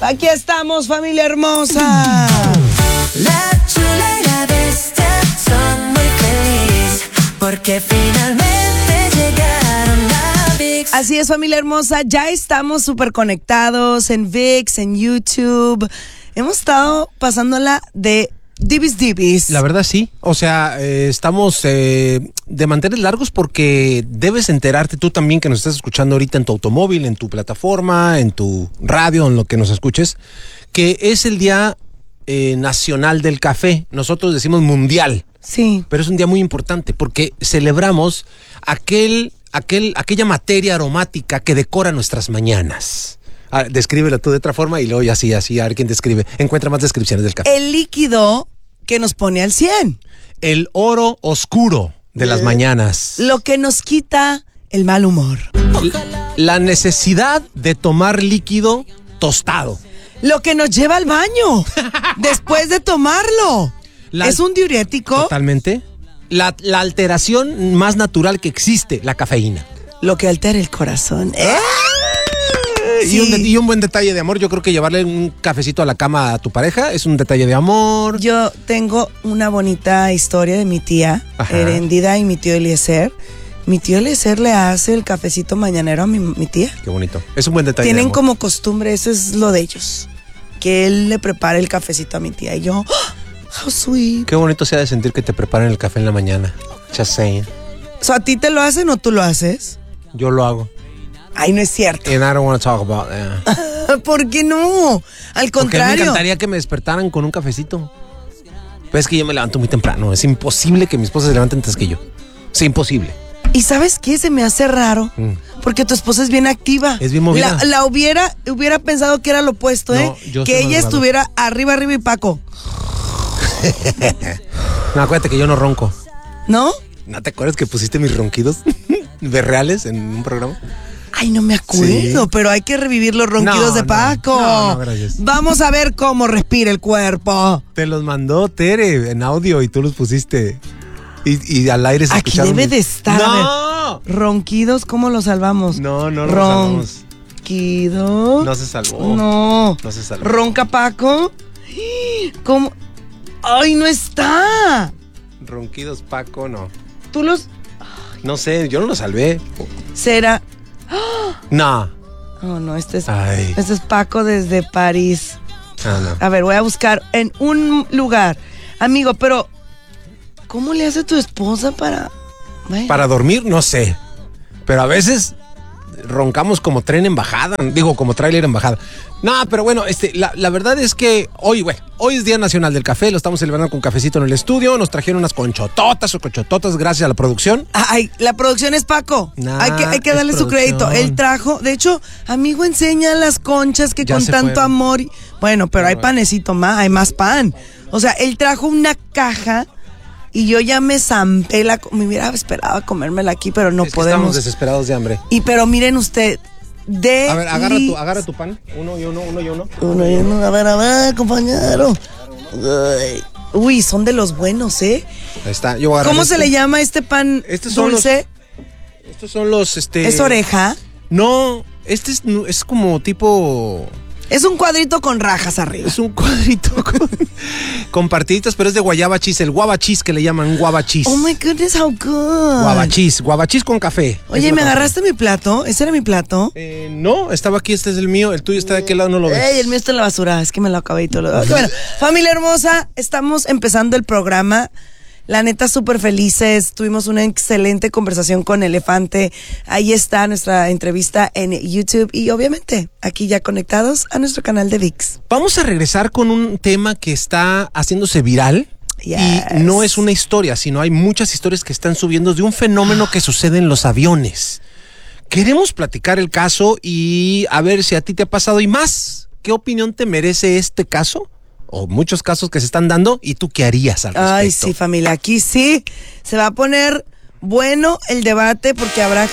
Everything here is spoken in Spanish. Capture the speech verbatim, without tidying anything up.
Aquí estamos, familia hermosa. La Chula y la Bestia son muy feliz porque finalmente llegaron a ViX. Así es, familia hermosa, ya estamos súper conectados en ViX, en YouTube. Hemos estado pasándola de Dibis Dibis. La verdad sí, o sea, eh, estamos eh, de mantener largos porque debes enterarte tú también que nos estás escuchando ahorita en tu automóvil, en tu plataforma, en tu radio, en lo que nos escuches, que es el Día eh, Nacional del Café. Nosotros decimos mundial. Sí. Pero es un día muy importante porque celebramos aquel, aquel, aquella materia aromática que decora nuestras mañanas. Ah, descríbelo tú de otra forma y luego ya así, así, a ver quién describe. Encuentra más descripciones del café. El líquido que nos pone al cien. El oro oscuro de las mañanas. Lo que nos quita el mal humor. La necesidad de tomar líquido tostado. Lo que nos lleva al baño después de tomarlo. La- es un diurético. Totalmente. La, la alteración más natural que existe, la cafeína. Lo que altera el corazón. ¿Eh? Y, un de- Sí. y un buen detalle de amor, yo creo que llevarle un cafecito a la cama a tu pareja es un detalle de amor. Yo tengo una bonita historia de mi tía, Ajá. Herendida, y mi tío Eliezer. Mi tío Eliezer le hace el cafecito mañanero a mi, mi tía. Qué bonito. Es un buen detalle de Tienen amor. como costumbre, eso es lo de ellos, que él le prepara el cafecito a mi tía. Y yo, oh, how sweet. Qué bonito sea de sentir que te preparan el café en la mañana. Just saying. So, ¿a ti te lo hacen o tú lo haces? Yo lo hago. Ay, no es cierto. And I don't want to talk about that. ¿Por qué no? Al Porque me contrario. encantaría que me despertaran con un cafecito. Pero es que yo me levanto muy temprano. Es imposible que mi esposa se levante antes que yo. Es imposible. ¿Y sabes qué? Se me hace raro. Mm. Porque tu esposa es bien activa. Es bien movida. La, la hubiera, hubiera pensado que era lo opuesto, No, ¿eh? yo Que soy ella madrugador. estuviera arriba, arriba y Paco. No, acuérdate que yo no ronco. ¿No? ¿No te acuerdas que pusiste mis ronquidos de reales en un programa? Ay, no me acuerdo, Sí. pero hay que revivir los ronquidos No, de no, Paco. no, no, gracias. Vamos a ver cómo respira el cuerpo. Te los mandó Tere en audio y tú los pusiste. Y, y al aire se Aquí escucharon. debe de estar. a ¡No! ver. Ronquidos, ¿cómo los salvamos? No, no lo salvamos. Ronquidos. No se salvó. No. No se salvó. ¿Ronca Paco? ¿Cómo? ¡Ay, no está! Ronquidos, Paco, no. Tú los... No sé, yo no lo salvé. Será... No. Oh, no, este es... Ay. Este es Paco desde París. Ah, no. A ver, voy a buscar en un lugar. Amigo, pero... ¿Cómo le hace tu esposa para...? Bueno, Para dormir, no sé. Pero a veces roncamos como tren en bajada. Digo, como tráiler en bajada. No, pero bueno, este, la, la verdad es que hoy, bueno, hoy es Día Nacional del Café. Lo estamos celebrando con cafecito en el estudio. Nos trajeron unas conchototas o conchototas gracias a la producción. Ay, la producción es Paco. Nah, hay que, hay que es darle su producción. crédito. Él trajo, de hecho, amigo, enseña las conchas que Ya con se tanto fueron. amor. y- bueno, pero hay bueno. panecito más, hay más pan. O sea, él trajo una caja y yo ya me zampé la. co- Me hubiera esperado a comérmela aquí, pero no Es que estamos podemos. desesperados de hambre. Y pero miren usted, de. A ver, agarra tu, agarra tu pan. Uno y uno, uno y uno. Uno y uno, a ver, a ver, compañero. Ay. Uy, son de los buenos, ¿eh? Ahí está. Yo voy a agarrar ¿Cómo este. se le llama este pan Estos son dulce? Estos son los, este. ¿Es oreja? No, este es, es como tipo. Es un cuadrito con rajas arriba. Es un cuadrito con, con partiditas, pero es de guayaba cheese, el guava cheese que le llaman guava cheese. Oh my goodness, how good. Guava cheese, guava cheese con café. Oye, Eso ¿me lo agarraste mi plato? ¿Ese era mi plato? Eh, no, estaba aquí, este es el mío, el tuyo está de aquel lado, no lo ves. Ey, el mío está en la basura, es que me lo acabé y todo lo... Ok, bueno, familia hermosa, estamos empezando el programa. La neta, súper felices. Tuvimos una excelente conversación con Elefante. Ahí está nuestra entrevista en YouTube. Y obviamente, aquí ya conectados a nuestro canal de ViX. Vamos a regresar con un tema que está haciéndose viral. Yes. Y no es una historia, sino hay muchas historias que están subiendo de un fenómeno que sucede en los aviones. Queremos platicar el caso y a ver si a ti te ha pasado y más. ¿Qué opinión te merece este caso? O muchos casos que se están dando y tú qué harías al respecto. Ay, sí, familia, aquí sí se va a poner bueno el debate porque habrá